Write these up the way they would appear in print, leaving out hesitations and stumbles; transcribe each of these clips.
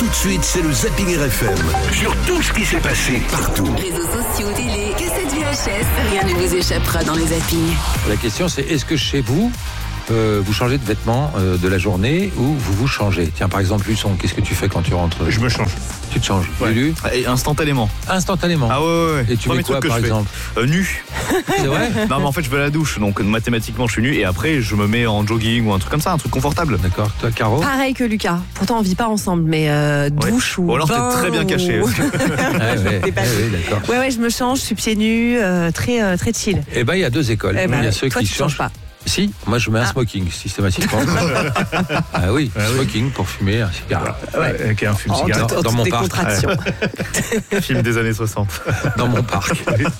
de suite, c'est le Zapping RFM. Sur tout ce qui s'est passé partout. Réseaux sociaux, télé, cassette VHS, rien ne vous échappera dans les zappings. La question c'est, est-ce que chez vous, vous changez de vêtements de la journée ou vous changez? Tiens, par exemple, Luçon, qu'est-ce que tu fais quand tu rentres? Je me change. Tu te changes, Ouais. Lulu? Et instantanément. Instantanément. Ah ouais. Et tu Premier mets quoi, truc que par je fais. exemple? Nu. C'est vrai? Non mais en fait je vais à la douche, donc mathématiquement je suis nu et après je me mets en jogging ou un truc comme ça, un truc confortable. D'accord. Toi, Caro? Pareil que Lucas. Pourtant, on vit pas ensemble, mais douche ou Ou alors bain t'es très bien caché. ou- Ouais, C'est pas d'accord. Ouais, je me change, je suis pieds nus, très chill. Eh ben, il y a deux écoles. Eh ben, Il y a ceux toi, qui tu changes pas. Si, moi je mets un smoking systématiquement. Ah oui, smoking pour fumer un cigare. Avec un fume cigarette. Dans Dans mon des parc. contractions. Film des années 60. Dans mon parc.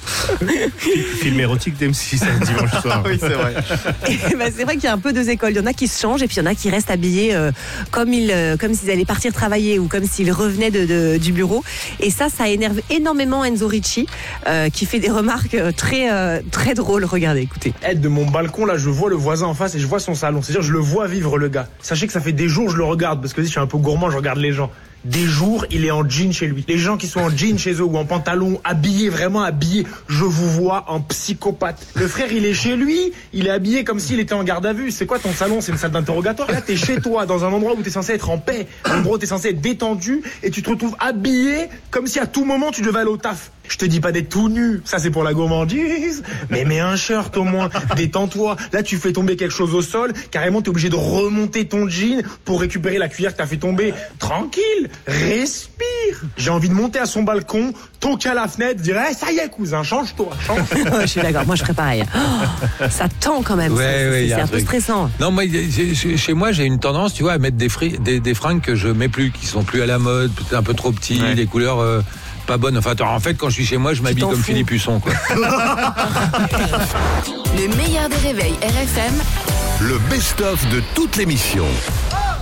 Film érotique d'M6 un dimanche soir. Oui c'est vrai. Et ben, c'est vrai qu'il y a un peu deux écoles. Il y en a qui se changent et puis il y en a qui restent habillés comme s'ils allaient partir travailler ou comme s'ils revenaient du bureau. Et ça énerve énormément Enzo Ricci qui fait des remarques très drôles. Regardez, écoutez. De mon balcon, là, je vois le voisin en face et je vois son salon. C'est-à-dire, je le vois vivre, le gars. Sachez que ça fait des jours, je le regarde, parce que si je suis un peu gourmand, je regarde les gens. Des jours, il est en jean chez lui. Les gens qui sont en jean chez eux ou en pantalon, habillés, vraiment habillés, je vous vois en psychopathe. Le frère, il est chez lui, il est habillé comme s'il était en garde à vue. C'est quoi ton salon? C'est une salle d'interrogatoire. Là, t'es chez toi, dans un endroit où t'es censé être en paix, un endroit où t'es censé être détendu, et tu te retrouves habillé comme si à tout moment tu devais aller au taf. Je te dis pas d'être tout nu, ça c'est pour la gourmandise, mais mets un shirt au moins, détends-toi. Là tu fais tomber quelque chose au sol, carrément t'es obligé de remonter ton jean pour récupérer la cuillère que t'as fait tomber. Tranquille, respire. J'ai envie de monter à son balcon, toquer à la fenêtre, dire hey, ça y est cousin, change-toi, change. Je suis d'accord, moi je ferais pareil. Oh, ça tend quand même, Ouais, y a c'est un un peu truc. stressant. Non, moi, chez moi, j'ai une tendance, tu vois, à mettre des fringues que je mets plus, qui sont plus à la mode, peut-être un peu trop petits, Ouais. des couleurs pas bonnes. Enfin, en fait, quand je suis chez moi, je m'habille t'en comme fous. Philippe Husson, quoi. Le meilleur des réveils RFM, Le best-of de toute l'émission.